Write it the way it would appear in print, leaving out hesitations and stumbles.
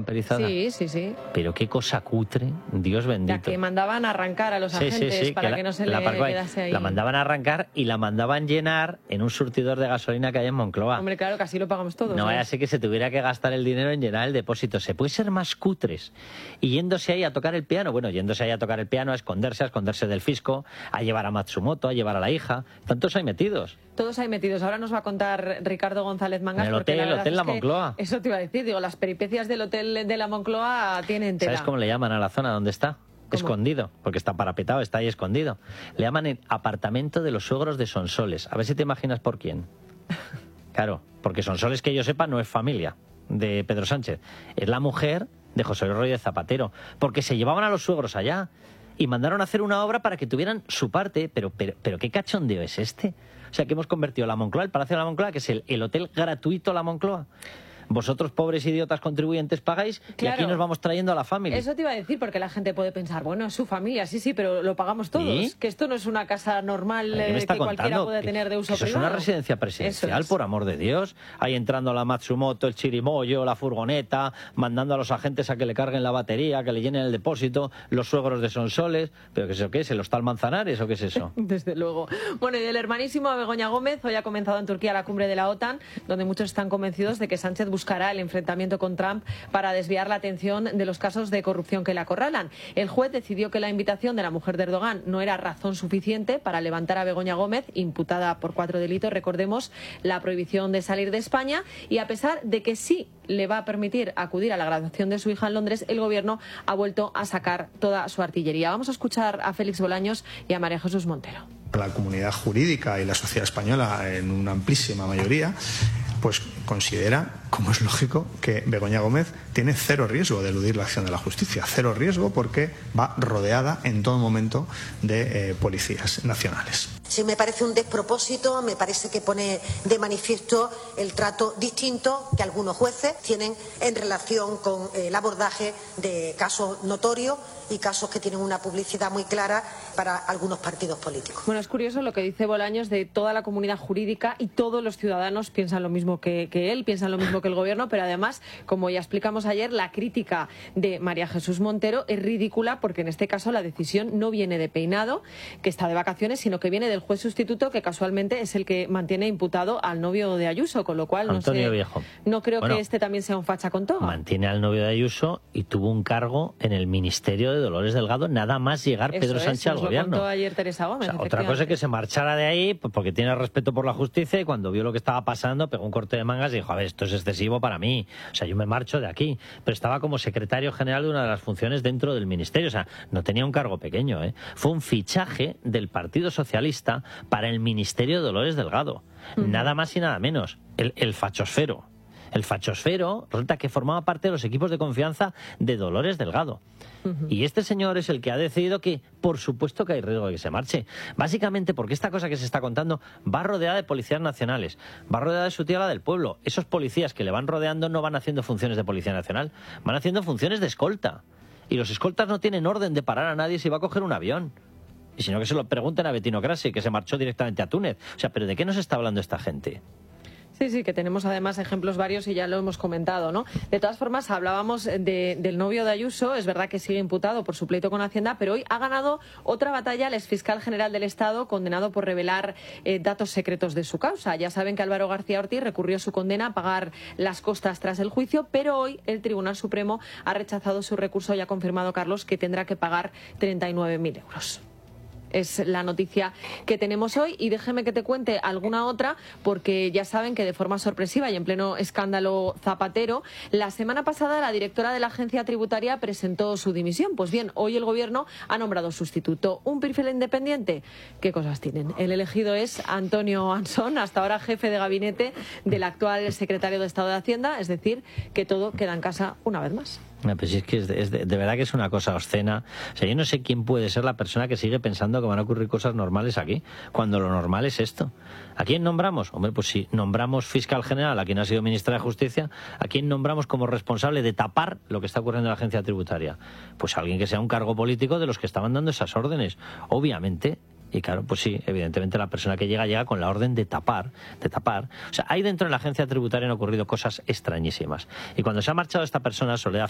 camperizada? Sí, sí, sí. Pero qué cosa cutre, Dios bendito. La que mandaban arrancar a los agentes para que no se le quedase ahí. La mandaban a arrancar y la mandaban llenar en un surtidor de gasolina que hay en Moncloa. Hombre, claro, que así lo pagamos todos. No vaya a ser que se tuviera que gastar el dinero en llenar el depósito. ¿Se puede ser más cutres? Y yéndose ahí a tocar el piano, bueno, yéndose ahí a tocar el piano, a esconderse del fisco, a llevar a Matsumoto, a llevar a la hija. ¿Tantos hay metidos? Todos ahí metidos. Ahora nos va a contar Ricardo González Mangas. En el hotel La Moncloa. Eso te iba a decir, digo, las peripecias del hotel de La Moncloa tienen tela. ¿Sabes cómo le llaman a la zona donde está? ¿Cómo? Escondido, porque está parapetado, está ahí escondido. Le llaman el apartamento de los suegros de Sonsoles. A ver si te imaginas por quién. Claro, porque Sonsoles, que yo sepa, no es familia de Pedro Sánchez. Es la mujer de José Luis Rodríguez Zapatero. Porque se llevaban a los suegros allá y mandaron a hacer una obra para que tuvieran su parte. Pero ¿qué cachondeo es este? O sea, que hemos convertido la Moncloa, el Palacio de la Moncloa, que es el hotel gratuito La Moncloa. Vosotros, pobres idiotas contribuyentes, pagáis, claro, y aquí nos vamos trayendo a la familia. Eso te iba a decir, porque la gente puede pensar, bueno, es su familia, sí, pero lo pagamos todos. ¿Sí? Que esto no es una casa normal que cualquiera puede tener de uso privado. Es una residencia presidencial, por amor de Dios. Ahí entrando la Matsumoto, el chirimoyo, la furgoneta, mandando a los agentes a que le carguen la batería, que le llenen el depósito, los suegros de Sonsoles. ¿Pero qué es eso? ¿Qué es? ¿El Hostal Manzanares o qué es eso? Desde luego. Bueno, y del hermanísimo Begoña Gómez, hoy ha comenzado en Turquía la cumbre de la OTAN, donde muchos están convencidos de que Sánchez buscará el enfrentamiento con Trump para desviar la atención de los casos de corrupción que le acorralan. El juez decidió que la invitación de la mujer de Erdogan no era razón suficiente para levantar a Begoña Gómez, imputada por 4 delitos, recordemos, la prohibición de salir de España, y a pesar de que sí le va a permitir acudir a la graduación de su hija en Londres, el gobierno ha vuelto a sacar toda su artillería. Vamos a escuchar a Félix Bolaños y a María Jesús Montero. La comunidad jurídica y la sociedad española, en una amplísima mayoría, pues considera, como es lógico, que Begoña Gómez tiene cero riesgo de eludir la acción de la justicia. Cero riesgo porque va rodeada en todo momento de policías nacionales. Sí, me parece un despropósito, me parece que pone de manifiesto el trato distinto que algunos jueces tienen en relación con el abordaje de casos notorios y casos que tienen una publicidad muy clara para algunos partidos políticos. Bueno, es curioso lo que dice Bolaños de toda la comunidad jurídica, y todos los ciudadanos piensan lo mismo que él, piensan lo mismo que el gobierno, pero además, como ya explicamos ayer, la crítica de María Jesús Montero es ridícula, porque en este caso la decisión no viene de Peinado, que está de vacaciones, sino que viene del juez sustituto, que casualmente es el que mantiene imputado al novio de Ayuso, con lo cual Antonio Viejo. No creo que este también sea un facha con toga. Mantiene al novio de Ayuso y tuvo un cargo en el Ministerio de Dolores Delgado nada más llegar Pedro Sánchez al gobierno. Lo contó ayer Teresa Gómez. O sea, otra cosa es que se marchara de ahí porque tiene respeto por la justicia, y cuando vio lo que estaba pasando pegó un corte de mangas y dijo, a ver, esto es excesivo para mí, o sea, yo me marcho de aquí. Pero estaba como secretario general de una de las funciones dentro del ministerio, o sea, no tenía un cargo pequeño, ¿eh? Fue un fichaje del Partido Socialista para el Ministerio de Dolores Delgado. Nada más y nada menos. El fachosfero. El fachosfero resulta que formaba parte de los equipos de confianza de Dolores Delgado. Y este señor es el que ha decidido que, por supuesto, que hay riesgo de que se marche. Básicamente porque esta cosa que se está contando va rodeada de policías nacionales, va rodeada de su tía, la del pueblo. Esos policías que le van rodeando no van haciendo funciones de policía nacional, van haciendo funciones de escolta. Y los escoltas no tienen orden de parar a nadie si va a coger un avión. Y si no, que se lo pregunten a Bettino Craxi, que se marchó directamente a Túnez. O sea, ¿pero de qué nos está hablando esta gente? Sí, que tenemos además ejemplos varios y ya lo hemos comentado, ¿no? De todas formas, hablábamos del novio de Ayuso. Es verdad que sigue imputado por su pleito con Hacienda, pero hoy ha ganado otra batalla el exfiscal general del Estado, condenado por revelar datos secretos de su causa. Ya saben que Álvaro García Ortiz recurrió su condena a pagar las costas tras el juicio, pero hoy el Tribunal Supremo ha rechazado su recurso y ha confirmado, Carlos, que tendrá que pagar 39.000 euros. Es la noticia que tenemos hoy, y déjeme que te cuente alguna otra, porque ya saben que de forma sorpresiva y en pleno escándalo Zapatero, la semana pasada la directora de la agencia tributaria presentó su dimisión. Pues bien, hoy el gobierno ha nombrado sustituto, un perfil independiente. ¿Qué cosas tienen? El elegido es Antonio Ansón, hasta ahora jefe de gabinete del actual secretario de Estado de Hacienda, es decir, que todo queda en casa una vez más. Pues es que de verdad que es una cosa obscena. O sea, yo no sé quién puede ser la persona que sigue pensando que van a ocurrir cosas normales aquí, cuando lo normal es esto. ¿A quién nombramos? Hombre, pues si nombramos fiscal general a quien ha sido ministra de Justicia, ¿a quién nombramos como responsable de tapar lo que está ocurriendo en la agencia tributaria? Pues alguien que sea un cargo político de los que estaban dando esas órdenes. Obviamente. Y claro, pues sí, evidentemente la persona que llega con la orden de tapar. O sea, ahí dentro de la agencia tributaria han ocurrido cosas extrañísimas. Y cuando se ha marchado esta persona, Soledad